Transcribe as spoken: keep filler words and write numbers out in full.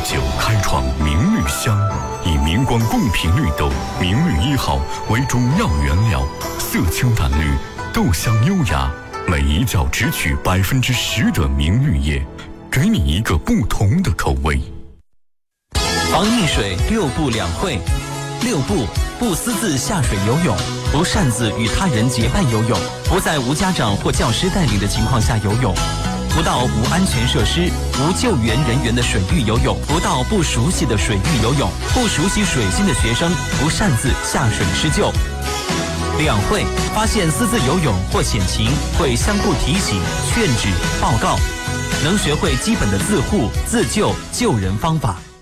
九开创明绿香，以明光贡品绿豆明绿一号为主要原料，色清淡绿，豆香优雅，每一角只取百分之十的明绿叶，给你一个不同的口味。 防溺水六步两会。六步：不私自下水游泳，不擅自与他人结伴游泳，不在无家长或教师带领的情况下游泳，不到无安全设施、无救援人员的水域游泳，不到不熟悉的水域游泳，不熟悉水性的学生不擅自下水施救。两会：发现私自游泳或险情，会相互提醒、劝止、报告，能学会基本的自护、自救、救人方法。